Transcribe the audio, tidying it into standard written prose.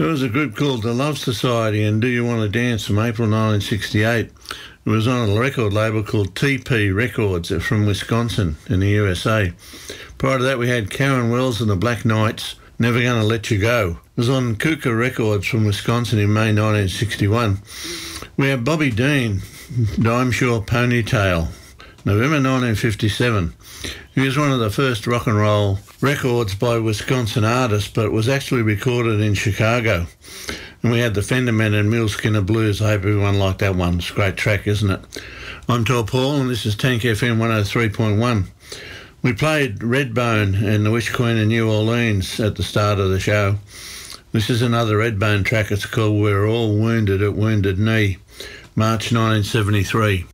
There was a group called the Love Society and Do You Want to Dance from April 1968. It was on a record label called TP Records from Wisconsin in the USA. Prior to that, we had Karen Wells and the Black Knights, Never Gonna Let You Go. It was on Kuka Records from Wisconsin in May 1961. We had Bobby Dean, Dimeshore Ponytail, November 1957. He was one of the first rock and roll records by Wisconsin artists, but it was actually recorded in Chicago. And we had the Fenderman and Mule Skinner Blues. I hope everyone liked that one. It's a great track, isn't it? I'm Tor Paul, and this is Tank FM 103.1. We played Redbone and the Witch Queen of New Orleans at the start of the show. This is another Redbone track. It's called We're All Wounded at Wounded Knee, March 1973.